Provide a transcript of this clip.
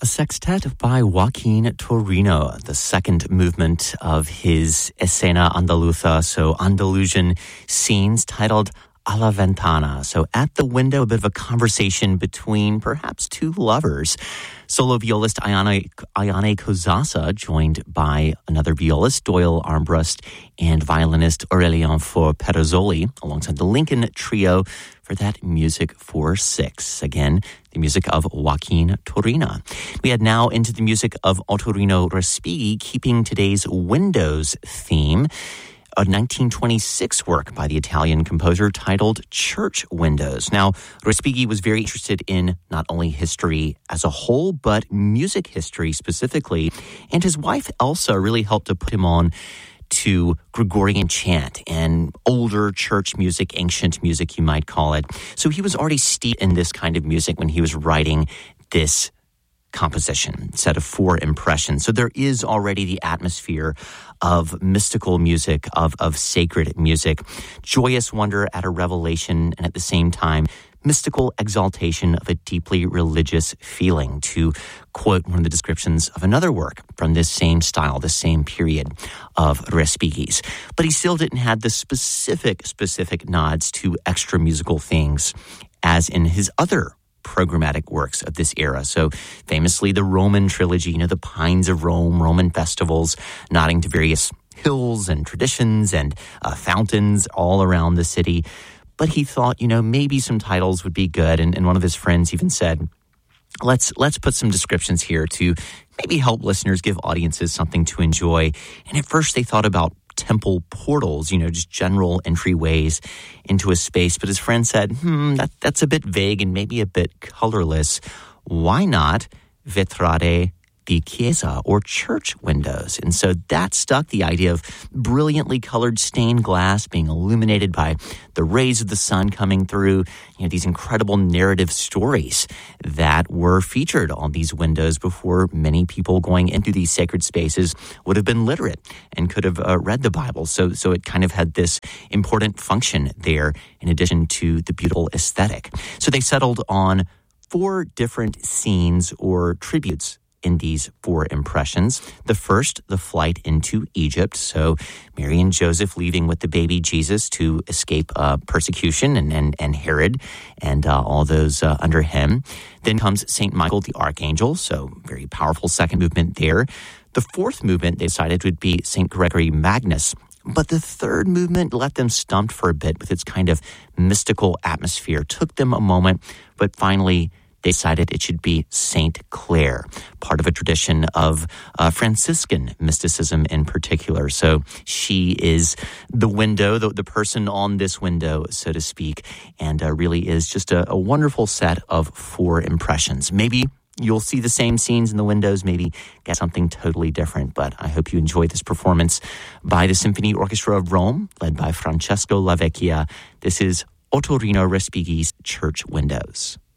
A sextet by Joaquin Torino, the second movement of his Escena Andaluza, so Andalusian scenes, titled A la Ventana. So at the window, a bit of a conversation between perhaps two lovers. Solo violist Ayane Kozasa, joined by another violist, Doyle Armbrust, and violinist Aurélien Faure-Perazzoli, alongside the Lincoln Trio for that music for six. Again, the music of Joaquin Torino. We head now into the music of Ottorino Respighi, keeping today's Windows theme. A 1926 work by the Italian composer titled Church Windows. Now, Respighi was very interested in not only history as a whole, but music history specifically. And his wife, Elsa, really helped to put him on to Gregorian chant and older church music, ancient music, you might call it. So he was already steeped in this kind of music when he was writing this composition, set of four impressions. So there is already the atmosphere of mystical music, of sacred music, joyous wonder at a revelation, and at the same time, mystical exaltation of a deeply religious feeling, to quote one of the descriptions of another work from this same style, the same period of Respighi's. But he still didn't have the specific nods to extra musical things as in his other programmatic works of this era. So famously the Roman trilogy, the Pines of Rome, Roman festivals, nodding to various hills and traditions and fountains all around the city. But he thought, maybe some titles would be good. And one of his friends even said, let's put some descriptions here to maybe help listeners, give audiences something to enjoy. And at first they thought about temple portals, just general entryways into a space. But his friend said, that's a bit vague and maybe a bit colorless. Why not vetrate di chiesa, or church windows? And so that stuck, the idea of brilliantly colored stained glass being illuminated by the rays of the sun coming through, these incredible narrative stories that were featured on these windows before many people going into these sacred spaces would have been literate and could have read the Bible. So it kind of had this important function there in addition to the beautiful aesthetic. So they settled on four different scenes or tributes in these four impressions. The first, the flight into Egypt. So Mary and Joseph leaving with the baby Jesus to escape persecution and Herod and all those under him. Then comes St. Michael the Archangel. So very powerful second movement there. The fourth movement they decided would be St. Gregory Magnus. But the third movement left them stumped for a bit with its kind of mystical atmosphere. Took them a moment, but finally they decided it should be Saint Clare, part of a tradition of Franciscan mysticism in particular. So she is the window, the person on this window, so to speak, and really is just a wonderful set of four impressions. Maybe you'll see the same scenes in the windows, maybe get something totally different, but I hope you enjoy this performance by the Symphony Orchestra of Rome, led by Francesco Lavecchia. This is Ottorino Respighi's Church Windows.